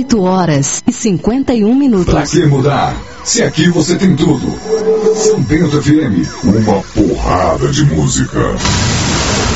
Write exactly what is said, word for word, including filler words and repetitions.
oito horas e cinquenta e um minutos. Pra que mudar? Se aqui você tem tudo. São Bento F M, uma porrada de música.